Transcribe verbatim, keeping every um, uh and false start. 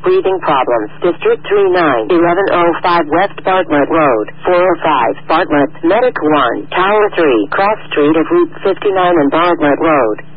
breathing problems. District three nine, eleven oh five West Bartlett Road, four oh five, Bartlett. Medic one, Tower three, Cross Street of Route fifty-nine and Bartlett Road.